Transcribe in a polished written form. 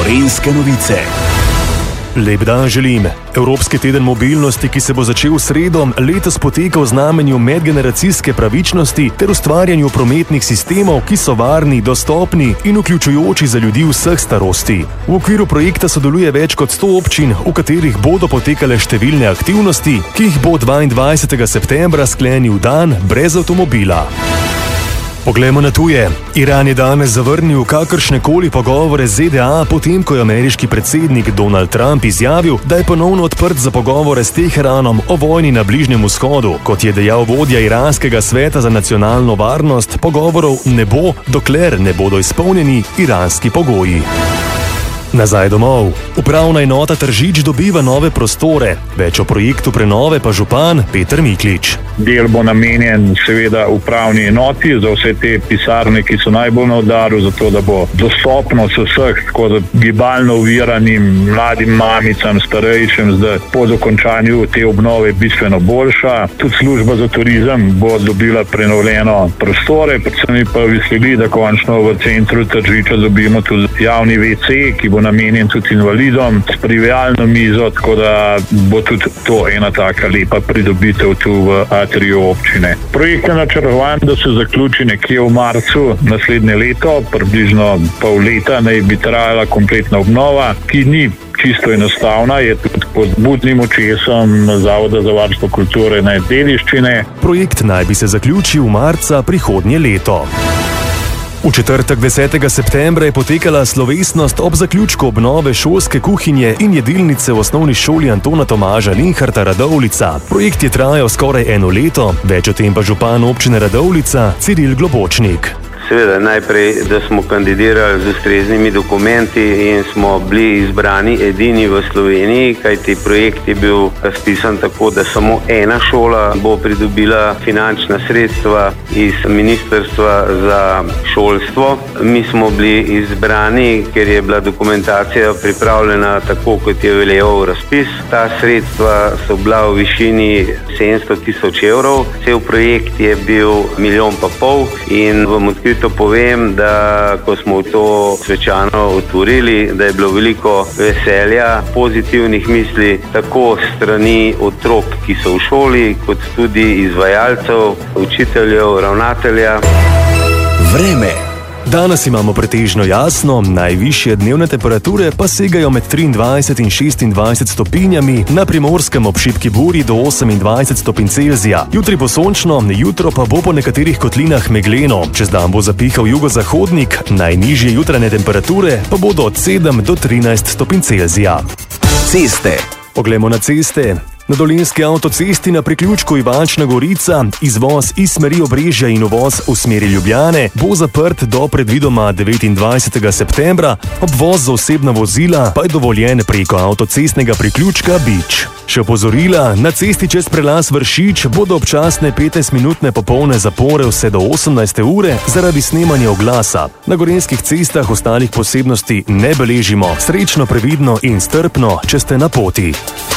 Gorenjske novice. Lep dan želim. Evropski teden mobilnosti, ki se bo začel v sredo, letos poteka v znamenju medgeneracijske pravičnosti ter ustvarjanju prometnih sistemov, ki so varni, dostopni in vključujoči za ljudi vseh starosti. V okviru projekta sodeluje več kot 100 občin, v katerih bodo potekale številne aktivnosti, ki jih bo 22. septembra sklenil dan brez avtomobila. Poglejmo na tuje. Iran je danes zavrnil kakršnekoli pogovore z ZDA, potem ko je ameriški predsednik Donald Trump izjavil, da je ponovno odprt za pogovore s Teheranom o vojni na Bližnjem vzhodu. Kot je dejal vodja iranskega sveta za nacionalno varnost, pogovorov ne bo, dokler ne bodo izpolnjeni iranski pogoji. Nazaj domov. Upravna enota Tržič dobiva nove prostore. Več o projektu prenove pa župan Peter Miklič. Del bo namenjen seveda upravni enoti za vse te pisarne, ki so najbolj na udaru, zato da bo dostopnost vseh, tako da gibalno oviranim, mladim mamicam, starejšim, zdaj po dokončanju te obnove bistveno boljša. Tudi služba za turizem bo dobila prenovljeno prostore, predvsem pa veseli, da končno v centru Tržiča dobimo tudi javni WC, ki bo namenjen tudi invalidom, s privijalno mizo, tako da bo tudi to ena taka lepa pridobitev tu v atriju občine. Projekt je načrtovan, da se zaključi nekje v marcu naslednje leto, približno pol leta naj bi trajala kompletna obnova, ki ni čisto enostavna, je tudi pod budnim očesom Zavoda za varstvo kulture in dediščine. Projekt naj bi se zaključil marca prihodnje leto. V četrtek 10. septembra je potekala slovesnost ob zaključku obnove šolske kuhinje in jedilnice v osnovni šoli Antona Tomaža Linharta Radovljica. Projekt je trajal skoraj eno leto, več o tem pa župan občine Radovljica Ciril Globočnik. Seveda najprej, da smo kandidirali z ustreznimi dokumenti in smo bili izbrani edini v Sloveniji, kajti projekt je bil razpisan tako, da samo ena šola bo pridobila finančna sredstva iz Ministrstva za šolstvo. Mi smo bili izbrani, ker je bila dokumentacija pripravljena tako, kot je veljeval razpis. Ta sredstva so bila v višini 700.000 evrov. Cel projekt je bil 1,5 milijona in v motiv to povem, da ko smo to svečano otvorili, da je bilo veliko veselja, pozitivnih misli, tako strani otrok, ki so v šoli, kot tudi izvajalcev, učiteljev, ravnatelja. Vreme. Danes imamo pretežno jasno, najvišje dnevne temperature pa segajo med 23 in 26 stopinjami, na Primorskem ob šibki burji do 28 stopinj Celzija. Jutri bo sončno, jutro pa bo po nekaterih kotlinah megleno. Čez dan bo zapihal jugozahodnik, najnižje jutranje temperature pa bodo od 7 do 13 stopinj Celzija. Ceste. Poglejmo na ceste. Na Dolenjski avtocesti na priključku Ivančna Gorica izvoz iz smeri Obrežja in uvoz v smeri Ljubljane bo zaprt do predvidoma 29. septembra, obvoz za osebna vozila pa je dovoljen preko avtocestnega priključka Bič. Še opozorila, na cesti čez prelaz Vršič bodo občasne 15-minutne popolne zapore vse do 18. ure zaradi snemanja oglasa. Na gorenjskih cestah ostalih posebnosti ne beležimo. Srečno, previdno in strpno, če ste na poti.